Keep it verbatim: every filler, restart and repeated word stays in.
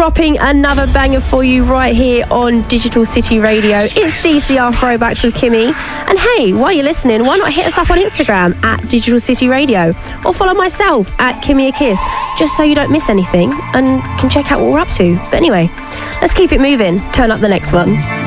dropping another banger for you right here on Digital City Radio. It's D C R Throwbacks with Kimmy. And hey, while you're listening, why not hit us up on Instagram at Digital City Radio, or follow myself at Kimmy a Kiss, just so you don't miss anything and can check out what we're up to. But anyway, let's keep it moving. Turn up the next one.